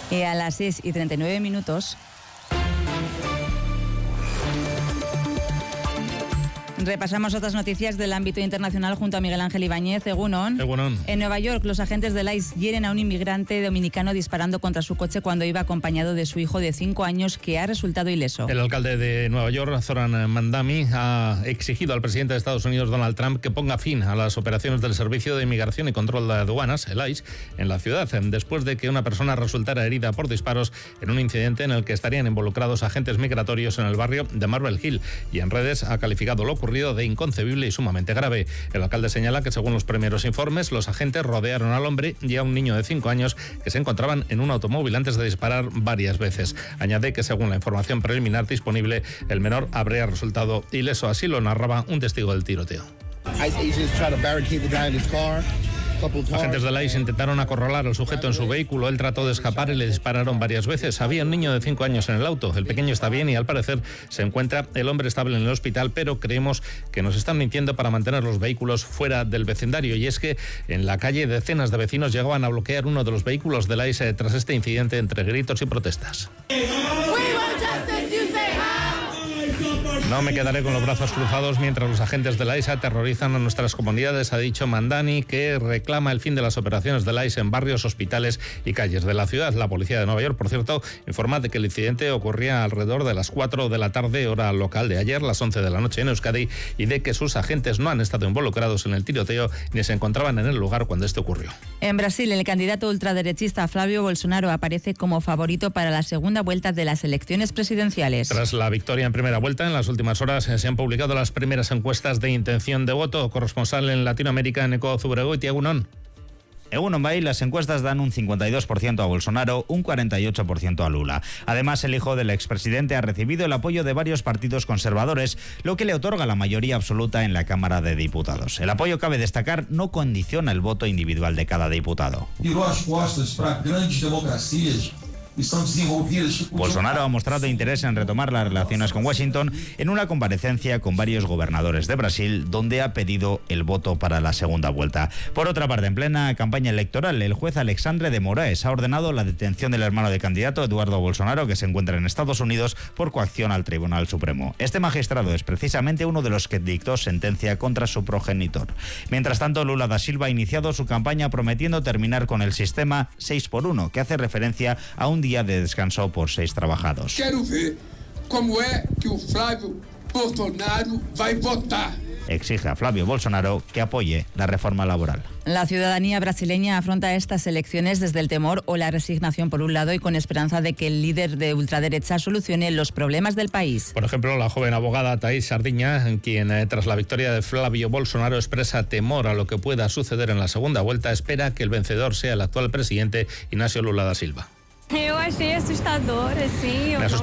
Y a las 6:39. Repasamos otras noticias del ámbito internacional junto a Miguel Ángel Ibáñez. Egunon. Egunon. En Nueva York, los agentes del ICE hieren a un inmigrante dominicano disparando contra su coche cuando iba acompañado de su hijo de 5 años, que ha resultado ileso. El alcalde de Nueva York, Zoran Mandami, ha exigido al presidente de Estados Unidos, Donald Trump, que ponga fin a las operaciones del Servicio de Inmigración y Control de Aduanas, el ICE, en la ciudad, después de que una persona resultara herida por disparos en un incidente en el que estarían involucrados agentes migratorios en el barrio de Marble Hill, y en redes ha calificado lo ocurrido de inconcebible y sumamente grave. El alcalde señala que, según los primeros informes, los agentes rodearon al hombre y a un niño de 5 años que se encontraban en un automóvil antes de disparar varias veces. Añade que, según la información preliminar disponible, el menor habría resultado ileso. Así lo narraba un testigo del tiroteo. Agentes del ICE intentaron acorralar al sujeto en su vehículo. Él trató de escapar y le dispararon varias veces. Había un niño de 5 años en el auto. El pequeño está bien y, al parecer, se encuentra el hombre estable en el hospital, pero creemos que nos están mintiendo para mantener los vehículos fuera del vecindario. Y es que en la calle decenas de vecinos llegaban a bloquear uno de los vehículos del ICE tras este incidente entre gritos y protestas. No me quedaré con los brazos cruzados mientras los agentes de la ICE aterrorizan a nuestras comunidades, ha dicho Mandani, que reclama el fin de las operaciones de la ICE en barrios, hospitales y calles de la ciudad. La policía de Nueva York, por cierto, informa de que el incidente ocurría alrededor de las 4 de la tarde, hora local de ayer, las 11 de la noche en Euskadi, y de que sus agentes no han estado involucrados en el tiroteo ni se encontraban en el lugar cuando este ocurrió. En Brasil, el candidato ultraderechista Flavio Bolsonaro aparece como favorito para la segunda vuelta de las elecciones presidenciales. Tras la victoria en primera vuelta, en las últimas horas se han publicado las primeras encuestas de intención de voto. Corresponsal en Latinoamérica, Neko Zuberegoitia, Egunon. Egunon Bay, las encuestas dan un 52% a Bolsonaro, un 48% a Lula. Además, el hijo del expresidente ha recibido el apoyo de varios partidos conservadores, lo que le otorga la mayoría absoluta en la Cámara de Diputados. El apoyo, cabe destacar, no condiciona el voto individual de cada diputado. Bolsonaro ha mostrado interés en retomar las relaciones con Washington en una comparecencia con varios gobernadores de Brasil, donde ha pedido el voto para la segunda vuelta. Por otra parte, en plena campaña electoral, el juez Alexandre de Moraes ha ordenado la detención del hermano del candidato, Eduardo Bolsonaro, que se encuentra en Estados Unidos por coacción al Tribunal Supremo. Este magistrado es precisamente uno de los que dictó sentencia contra su progenitor. Mientras tanto, Lula da Silva ha iniciado su campaña prometiendo terminar con el sistema 6x1, que hace referencia a un día de descanso por 6 trabajados. Quiero ver cómo es que Flavio Bolsonaro va a votar. Exige a Flavio Bolsonaro que apoye la reforma laboral. La ciudadanía brasileña afronta estas elecciones desde el temor o la resignación por un lado y con esperanza de que el líder de ultraderecha solucione los problemas del país. Por ejemplo, la joven abogada Thaís Sardiña, quien tras la victoria de Flavio Bolsonaro expresa temor a lo que pueda suceder en la segunda vuelta, espera que el vencedor sea el actual presidente Inácio Lula da Silva. Eu achei assustador, assim.